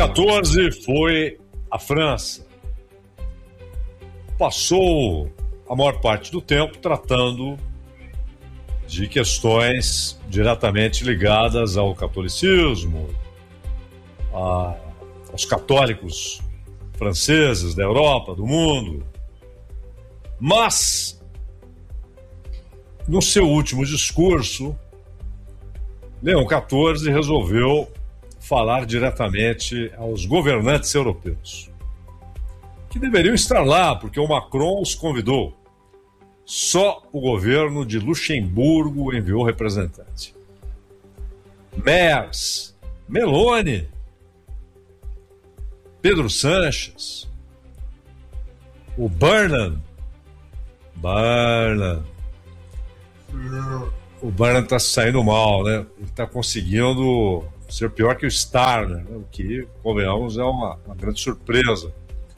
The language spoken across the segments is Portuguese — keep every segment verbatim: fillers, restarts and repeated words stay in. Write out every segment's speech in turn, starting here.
quatorze foi a França. Passou a maior parte do tempo tratando de questões diretamente ligadas ao catolicismo, a, aos católicos franceses da Europa, do mundo. Mas, no seu último discurso, Leão quatorze resolveu falar diretamente aos governantes europeus, que deveriam estar lá, porque o Macron os convidou. Só o governo de Luxemburgo enviou representante. Merz, Meloni, Pedro Sánchez, o Burnham, Burnham, o Burnham está saindo mal, né? Ele está conseguindo ser pior que o Starmer, né? O que, convenhamos, é uma, uma grande surpresa.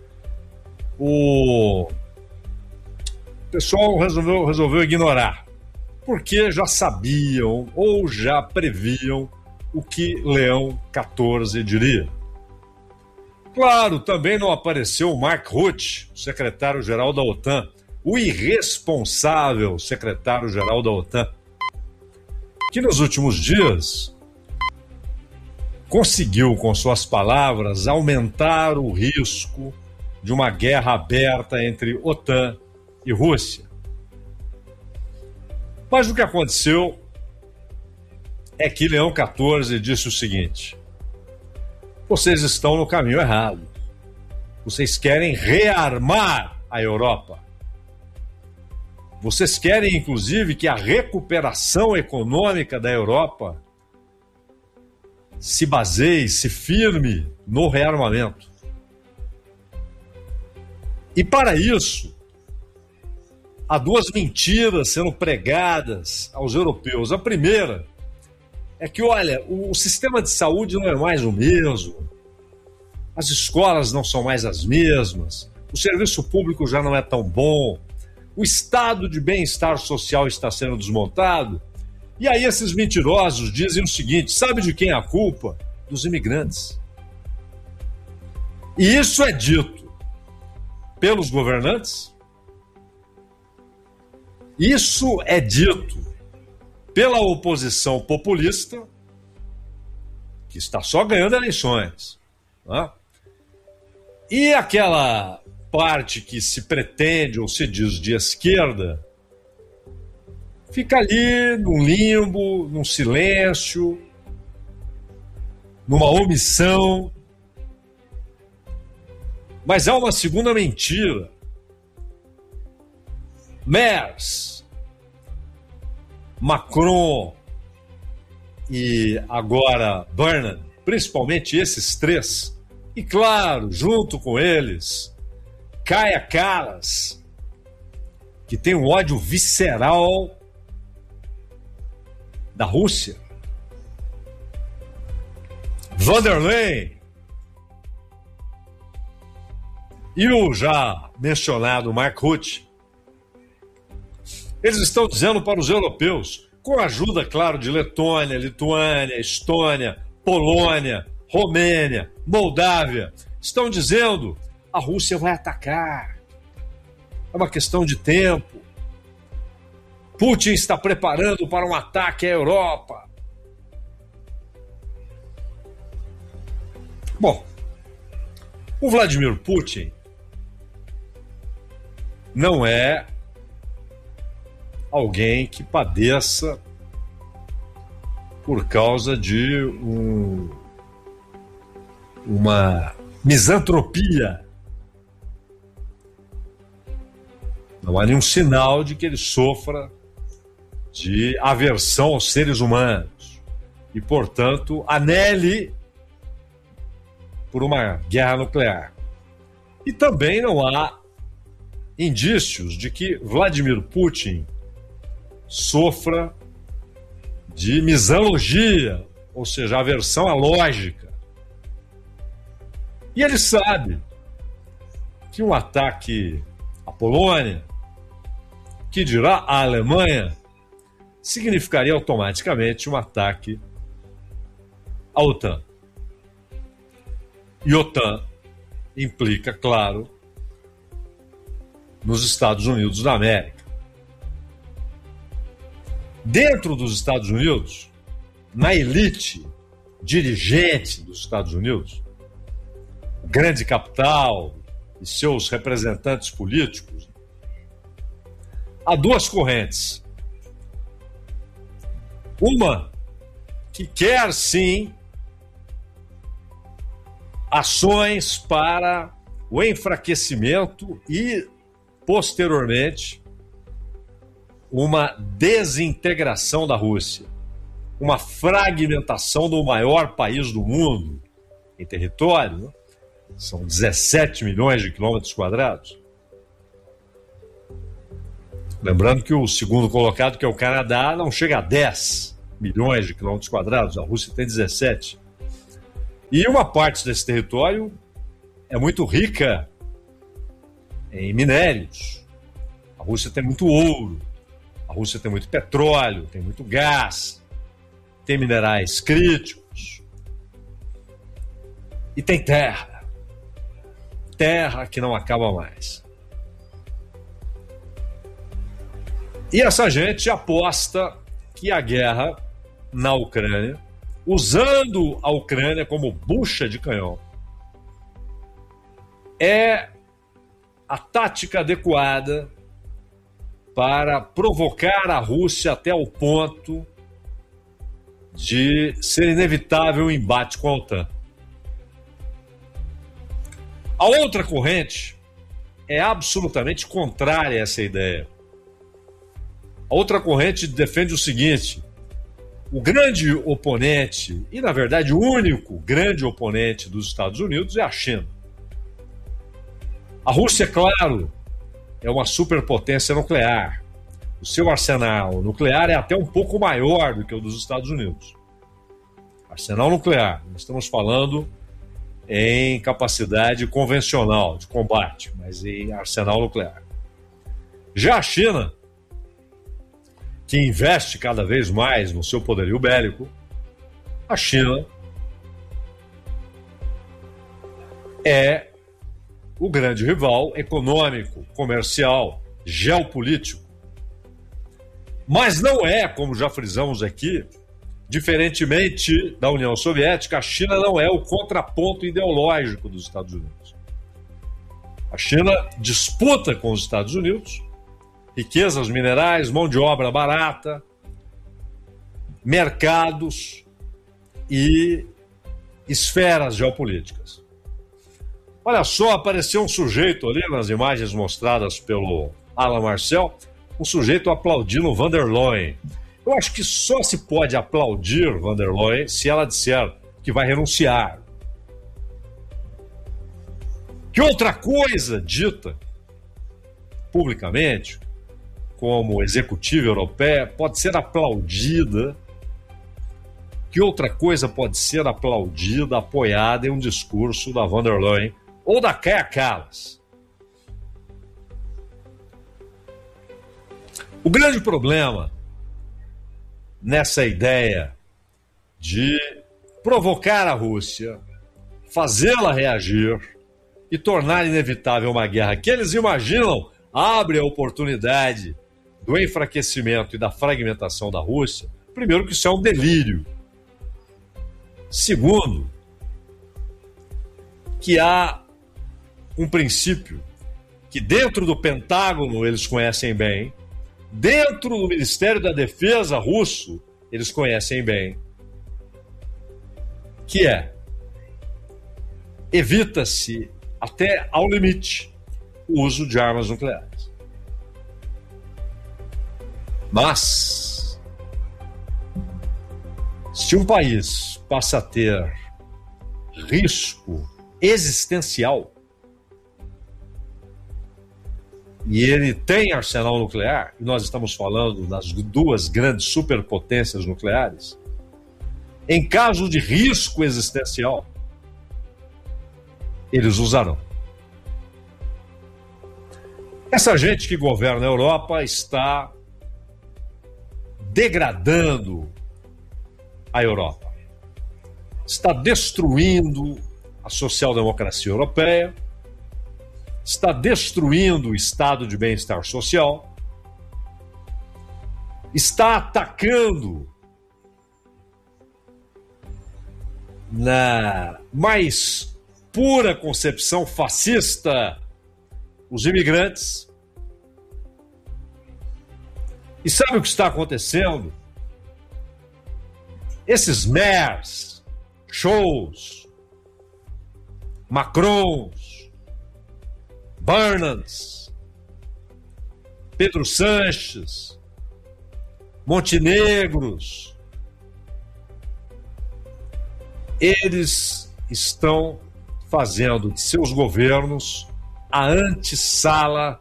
O pessoal resolveu, resolveu ignorar, porque já sabiam ou já previam o que Leão quatorze diria. Claro, também não apareceu o Mark Rutte, secretário-geral da OTAN, o irresponsável secretário-geral da OTAN, que nos últimos dias conseguiu, com suas palavras, aumentar o risco de uma guerra aberta entre OTAN e Rússia. Mas o que aconteceu é que Leão quatorze disse o seguinte: vocês estão no caminho errado. Vocês querem rearmar a Europa. Vocês querem, inclusive, que a recuperação econômica da Europa se baseie, se firme no rearmamento. E para isso, há duas mentiras sendo pregadas aos europeus. A primeira é que, olha, o sistema de saúde não é mais o mesmo, as escolas não são mais as mesmas, o serviço público já não é tão bom, o estado de bem-estar social está sendo desmontado. E aí esses mentirosos dizem o seguinte: sabe de quem é a culpa? Dos imigrantes. E isso é dito pelos governantes, isso é dito pela oposição populista, que está só ganhando eleições, né? E aquela parte que se pretende ou se diz de esquerda fica ali num limbo, num silêncio, numa omissão. Mas há uma segunda mentira. Merz, Macron e agora Burnham, principalmente esses três, e claro, junto com eles, Kaja Kallas, que tem um ódio visceral da Rússia, von der Leyen e o já mencionado Mark Rutte. Eles estão dizendo para os europeus, com a ajuda, claro, de Letônia, Lituânia, Estônia, Polônia, Romênia, Moldávia, estão dizendo: a Rússia vai atacar. É uma questão de tempo. Putin está preparando para um ataque à Europa. Bom, o Vladimir Putin não é alguém que padeça por causa de um, uma misantropia. Não há nenhum sinal de que ele sofra de aversão aos seres humanos e, portanto, anele por uma guerra nuclear. E também não há indícios de que Vladimir Putin sofra de misologia, ou seja, aversão à lógica. E ele sabe que um ataque à Polônia, que dirá à Alemanha, significaria automaticamente um ataque à OTAN. E OTAN implica, claro, nos Estados Unidos da América. Dentro dos Estados Unidos, na elite dirigente dos Estados Unidos, o grande capital e seus representantes políticos, há duas correntes. Uma que quer, sim, ações para o enfraquecimento e, posteriormente, uma desintegração da Rússia, uma fragmentação do maior país do mundo em território, né? São dezessete milhões de quilômetros quadrados. Lembrando que o segundo colocado, que é o Canadá, não chega a dez milhões de quilômetros quadrados, a Rússia tem dezessete. E uma parte desse território é muito rica em minérios. A Rússia tem muito ouro, a Rússia tem muito petróleo, tem muito gás, tem minerais críticos e tem terra. Terra que não acaba mais. E essa gente aposta que a guerra na Ucrânia, usando a Ucrânia como bucha de canhão, é a tática adequada para provocar a Rússia até o ponto de ser inevitável o embate com a OTAN. A outra corrente é absolutamente contrária a essa ideia. A outra corrente defende o seguinte: o grande oponente, e na verdade o único grande oponente dos Estados Unidos é a China. A Rússia, claro, é uma superpotência nuclear. O seu arsenal nuclear é até um pouco maior do que o dos Estados Unidos. Arsenal nuclear, nós estamos falando em capacidade convencional de combate, mas em arsenal nuclear. Já a China, que investe cada vez mais no seu poderio bélico, a China é o grande rival econômico, comercial, geopolítico. Mas não é, como já frisamos aqui, diferentemente da União Soviética, a China não é o contraponto ideológico dos Estados Unidos. A China disputa com os Estados Unidos riquezas minerais, mão de obra barata, mercados e esferas geopolíticas. Olha só, apareceu um sujeito ali nas imagens mostradas pelo Alan Marcel, um sujeito aplaudindo Van der Leyen. Eu acho que só se pode aplaudir Van der Leyen se ela disser que vai renunciar. Que outra coisa dita publicamente, como executiva europeia, pode ser aplaudida? Que outra coisa pode ser aplaudida, apoiada em um discurso da Van der Leyen ou da Kaja Kallas? O grande problema nessa ideia de provocar a Rússia, fazê-la reagir e tornar inevitável uma guerra que eles imaginam abre a oportunidade do enfraquecimento e da fragmentação da Rússia. Primeiro, que isso é um delírio. Segundo, que há um princípio que dentro do Pentágono eles conhecem bem, dentro do Ministério da Defesa russo eles conhecem bem, que é: evita-se até ao limite o uso de armas nucleares. Mas se um país passa a ter risco existencial e ele tem arsenal nuclear, e nós estamos falando das duas grandes superpotências nucleares, em caso de risco existencial, eles usarão. Essa gente que governa a Europa está degradando a Europa, está destruindo a social-democracia europeia, está destruindo o estado de bem-estar social, está atacando na mais pura concepção fascista os imigrantes. E sabe o que está acontecendo? Esses mayors, shows, Macrons, Burnhams, Pedro Sanches, Montenegros, eles estão fazendo de seus governos a antessala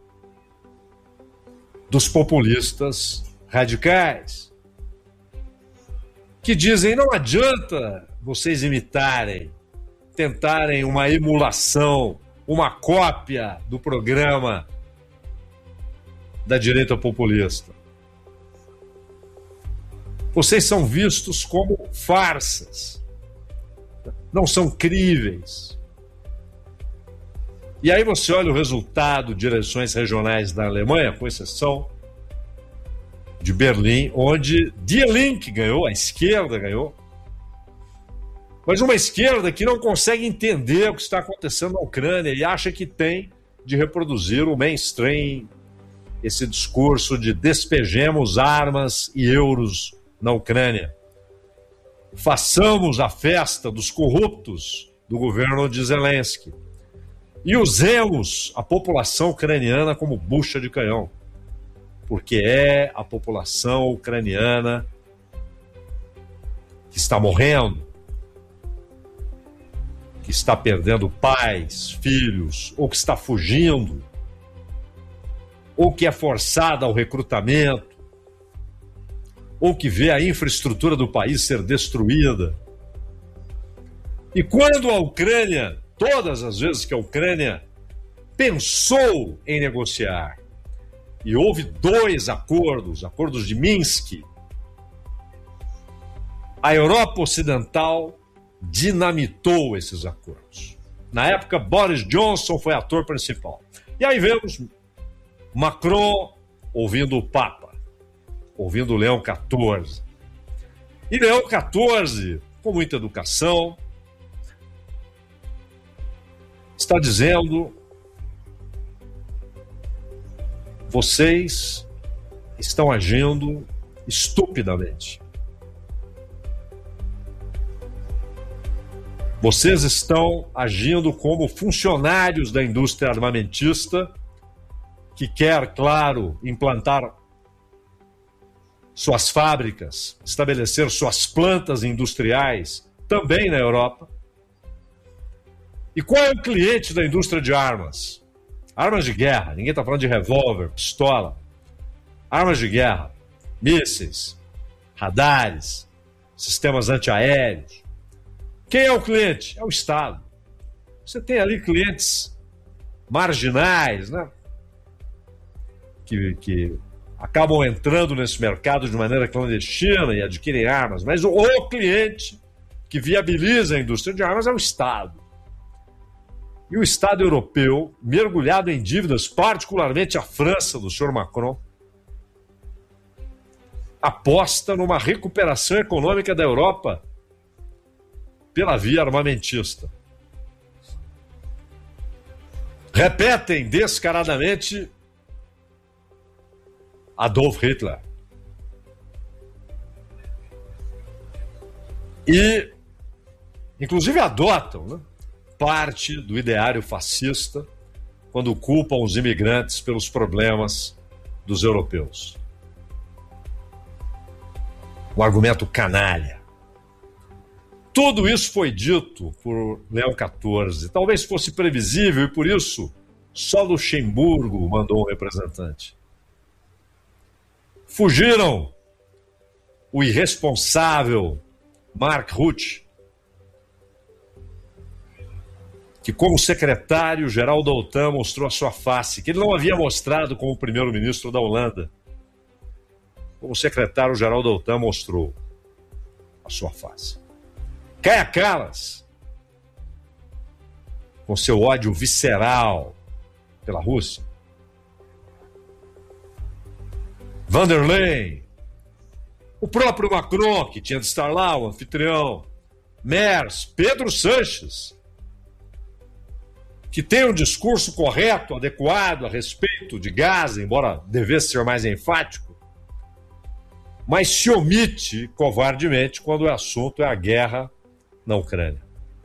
dos populistas radicais, que dizem: não adianta vocês imitarem, tentarem uma emulação, uma cópia do programa da direita populista. Vocês são vistos como farsas, não são críveis. E aí você olha o resultado de eleições regionais da Alemanha, com exceção de Berlim, onde Die Linke ganhou, a esquerda ganhou, mas uma esquerda que não consegue entender o que está acontecendo na Ucrânia e acha que tem de reproduzir o mainstream, esse discurso de despejemos armas e euros na Ucrânia. Façamos a festa dos corruptos do governo de Zelensky e usemos a população ucraniana como bucha de canhão, porque é a população ucraniana que está morrendo, que está perdendo pais, filhos, ou que está fugindo, ou que é forçada ao recrutamento, ou que vê a infraestrutura do país ser destruída. E quando a Ucrânia, todas as vezes que a Ucrânia pensou em negociar, e houve dois acordos, acordos de Minsk, a Europa Ocidental dinamitou esses acordos. Na época, Boris Johnson foi ator principal. E aí vemos Macron ouvindo o Papa, ouvindo Leão quatorze. E Leão quatorze, com muita educação, está dizendo: vocês estão agindo estupidamente. Vocês estão agindo como funcionários da indústria armamentista que quer, claro, implantar suas fábricas, estabelecer suas plantas industriais também na Europa. E qual é o cliente da indústria de armas? Armas de guerra, ninguém está falando de revólver, pistola. Armas de guerra, mísseis, radares, sistemas antiaéreos. Quem é o cliente? É o Estado. Você tem ali clientes marginais, né? Que, que acabam entrando nesse mercado de maneira clandestina e adquirem armas, mas o, o cliente que viabiliza a indústria de armas é o Estado. E o Estado europeu, mergulhado em dívidas, particularmente a França, do senhor Macron, aposta numa recuperação econômica da Europa pela via armamentista. Repetem descaradamente Adolf Hitler. E, inclusive, adotam, né, parte do ideário fascista quando culpam os imigrantes pelos problemas dos europeus. Um argumento canalha. Tudo isso foi dito por Leão quatorze. Talvez fosse previsível e, por isso, só Luxemburgo mandou um representante. Fugiram o irresponsável Mark Rutte, que como secretário-geral da OTAN mostrou a sua face, que ele não havia mostrado como primeiro-ministro da Holanda. Como secretário-geral da OTAN mostrou a sua face. Kaja Kallas, com seu ódio visceral pela Rússia. Vanderlei, o próprio Macron, que tinha de estar lá, o anfitrião, Merz, Pedro Sanches, que tem um discurso correto, adequado a respeito de Gaza, embora devesse ser mais enfático, mas se omite covardemente quando o assunto é a guerra na Ucrânia.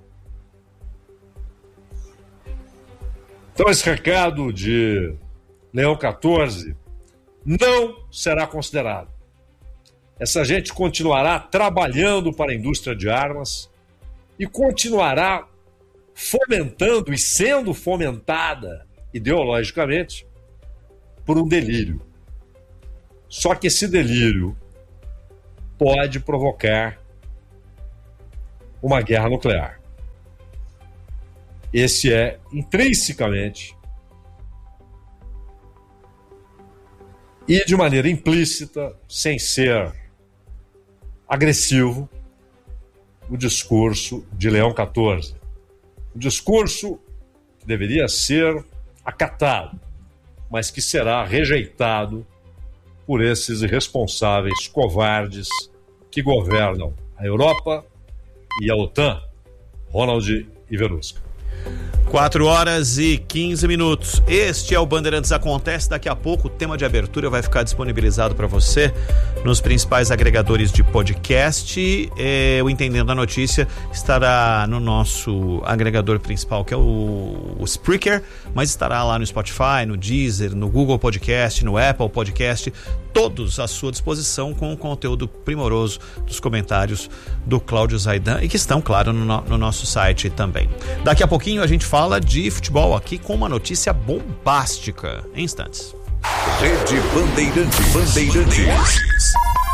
Então esse recado de Leão quatorze não será considerado. Essa gente continuará trabalhando para a indústria de armas e continuará fomentando e sendo fomentada ideologicamente por um delírio. Só que esse delírio pode provocar uma guerra nuclear. Esse é intrinsecamente e de maneira implícita, sem ser agressivo, o discurso de Leão quatorze. Um discurso que deveria ser acatado, mas que será rejeitado por esses irresponsáveis covardes que governam a Europa e a OTAN. Ronald Iverusca. quatro horas e quinze minutos. Este é o Bandeirantes Acontece. Daqui a pouco o tema de abertura vai ficar disponibilizado para você nos principais agregadores de podcast. É, o Entendendo a Notícia estará no nosso agregador principal, que é o, o Spreaker, mas estará lá no Spotify, no Deezer, no Google Podcast, no Apple Podcast, todos à sua disposição com o conteúdo primoroso dos comentários do Cláudio Zaidan e que estão, claro, no, no nosso site também. Daqui a pouquinho a gente fala de futebol aqui com uma notícia bombástica. Em instantes. Rede Bandeirantes. Bandeirantes.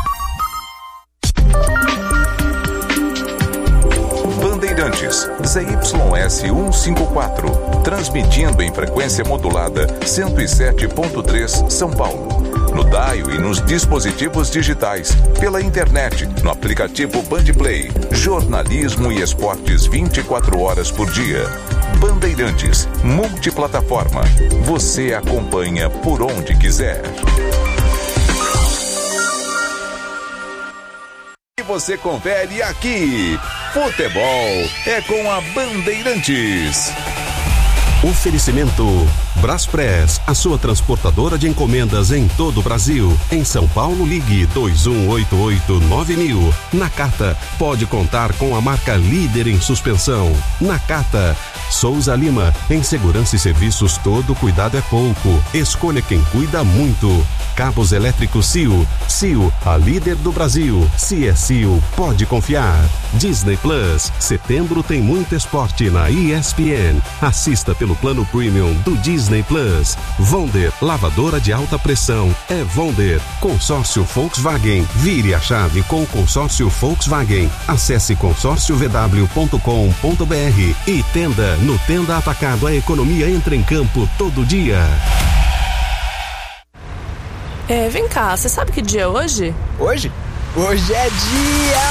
Bandeirantes, Z Y S cento e cinquenta e quatro, transmitindo em frequência modulada cento e sete ponto três São Paulo. No dial e nos dispositivos digitais, pela internet, no aplicativo Bandplay, jornalismo e esportes vinte e quatro horas por dia. Bandeirantes, multiplataforma. Você acompanha por onde quiser. E você confere aqui. Futebol é com a Bandeirantes. Oferecimento Braspress, a sua transportadora de encomendas em todo o Brasil. Em São Paulo, ligue dois um oito oito nove mil. Nakata, pode contar com a marca líder em suspensão. Nakata. Souza Lima, em segurança e serviços todo cuidado é pouco. Escolha quem cuida muito. Cabos elétricos C I O. C I O, a líder do Brasil. Se é C I O, pode confiar. Disney Plus, setembro tem muito esporte na E S P N. Assista pelo plano premium do Disney Plus. Vonder, lavadora de alta pressão. É Vonder. Consórcio Volkswagen. Vire a chave com o consórcio Volkswagen. Acesse consórcio v w ponto com ponto b r e Tenda. No Tenda Atacado, a economia entra em campo todo dia. É, vem cá, você sabe que dia é hoje? Hoje? Hoje é dia